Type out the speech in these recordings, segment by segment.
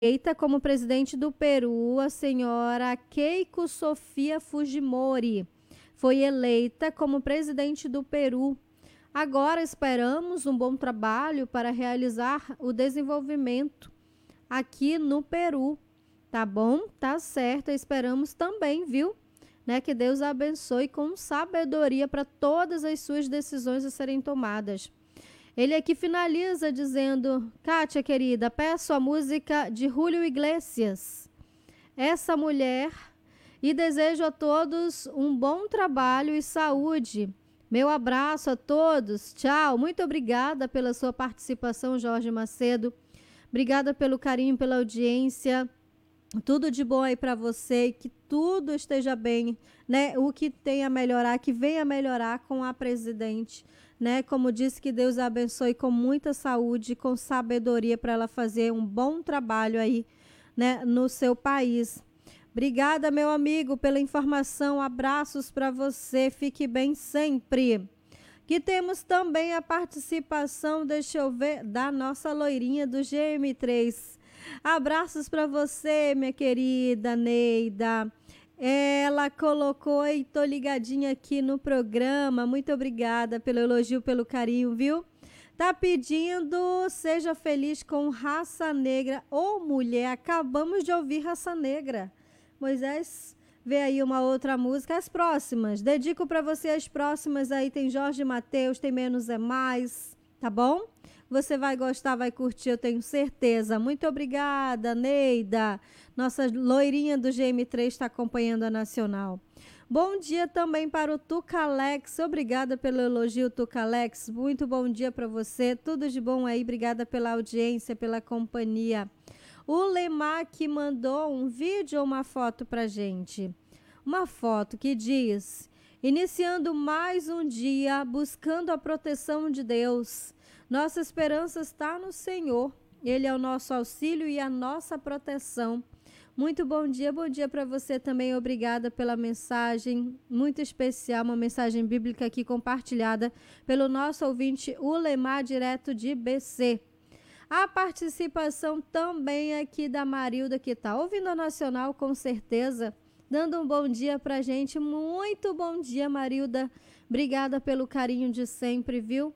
eleita como presidente do Peru a senhora Keiko Sofia Fujimori. Foi eleita como presidente do Peru. Agora esperamos um bom trabalho para realizar o desenvolvimento aqui no Peru. Tá bom? Tá certo. Esperamos também, viu? Que Deus abençoe com sabedoria para todas as suas decisões a serem tomadas. Ele aqui finaliza dizendo: Kátia, querida, peço a música de Julio Iglesias, Essa Mulher, e desejo a todos um bom trabalho e saúde. Meu abraço a todos. Tchau. Muito obrigada pela sua participação, Jorge Macedo. Obrigada pelo carinho, pela audiência. Tudo de bom aí para você e que tudo esteja bem, né? O que tem a melhorar, que venha melhorar com a presidente, né? Como disse, que Deus a abençoe com muita saúde, com sabedoria para ela fazer um bom trabalho aí, né, no seu país. Obrigada, meu amigo, pela informação. Abraços para você. Fique bem sempre. Que temos também a participação, deixa eu ver, da nossa loirinha do GM3. Abraços para você, minha querida Neida. Ela colocou e tô ligadinha aqui no programa. Muito obrigada pelo elogio, pelo carinho, viu? Tá pedindo Seja Feliz com Raça Negra. Ô, mulher, acabamos de ouvir Raça Negra. Moisés, vê aí uma outra música. As próximas, dedico para você as próximas aí. Tem Jorge Mateus, tem Menos é Mais, tá bom? Você vai gostar, vai curtir, eu tenho certeza. Muito obrigada, Neida. Nossa loirinha do GM3 está acompanhando a Nacional. Bom dia também para o Tucalex. Obrigada pelo elogio, Tucalex. Muito bom dia para você. Tudo de bom aí. Obrigada pela audiência, pela companhia. O Lemar que mandou um vídeo ou uma foto para gente. Uma foto que diz: iniciando mais um dia, buscando a proteção de Deus. Nossa esperança está no Senhor. Ele é o nosso auxílio e a nossa proteção. Muito bom dia para você também. Obrigada pela mensagem muito especial, uma mensagem bíblica aqui compartilhada pelo nosso ouvinte Ulemar, direto de BC. A participação também aqui da Marilda, que está ouvindo a Nacional, com certeza, dando um bom dia para a gente. Muito bom dia, Marilda. Obrigada pelo carinho de sempre, viu?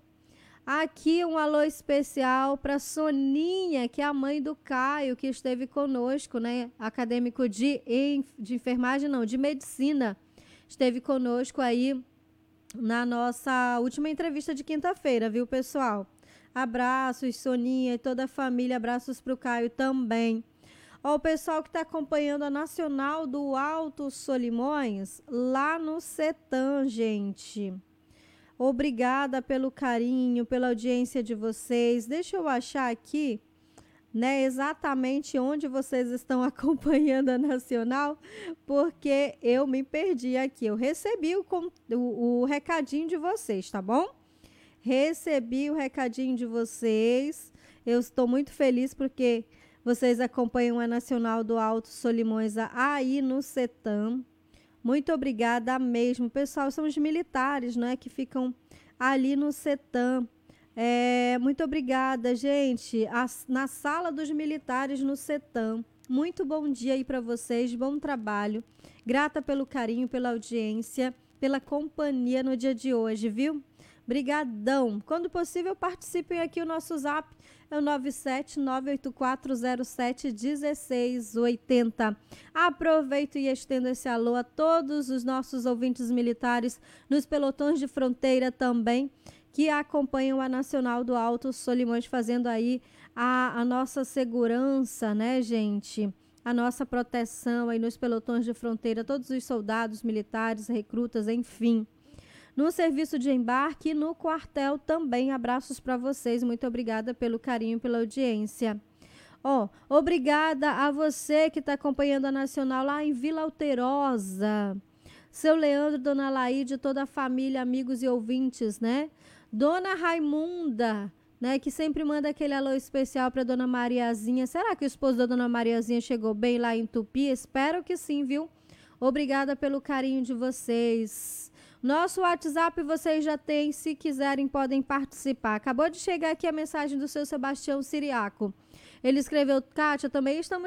Aqui um alô especial para Soninha, que é a mãe do Caio, que esteve conosco, né? Acadêmico de enfermagem, não, de medicina. Esteve conosco aí na nossa última entrevista de quinta-feira, viu, pessoal? Abraços, Soninha e toda a família. Abraços para o Caio também. Ó, o pessoal que está acompanhando a Nacional do Alto Solimões, lá no Setam, gente. Obrigada pelo carinho, pela audiência de vocês. Deixa eu achar aqui, né, exatamente onde vocês estão acompanhando a Nacional, porque eu me perdi aqui. Eu recebi o recadinho de vocês, tá bom? Recebi o recadinho de vocês. Eu estou muito feliz porque vocês acompanham a Nacional do Alto Solimões aí no Setam. Muito obrigada mesmo. Pessoal, são os militares, né, que ficam ali no Setam. Muito obrigada, gente. Na sala dos militares no Setam. Muito bom dia aí para vocês. Bom trabalho. Grata pelo carinho, pela audiência, pela companhia no dia de hoje, viu? Brigadão. Quando possível, participem aqui. O nosso zap é o 97984071680. Aproveito e estendo esse alô a todos os nossos ouvintes militares nos pelotões de fronteira também, que acompanham a Nacional do Alto Solimões, fazendo aí a nossa segurança, né, gente? A nossa proteção aí nos pelotões de fronteira, todos os soldados militares, recrutas, enfim. No serviço de embarque e no quartel também. Abraços para vocês. Muito obrigada pelo carinho, pela audiência. Obrigada a você que está acompanhando a Nacional lá em Vila Alterosa. Seu Leandro, Dona Laíde, toda a família, amigos e ouvintes, né? Dona Raimunda, né, que sempre manda aquele alô especial para Dona Mariazinha. Será que o esposo da Dona Mariazinha chegou bem lá em Tupi? Espero que sim, viu? Obrigada pelo carinho de vocês. Nosso WhatsApp vocês já têm, se quiserem podem participar. Acabou de chegar aqui a mensagem do seu Sebastião Siriaco. Ele escreveu: Kátia, também estamos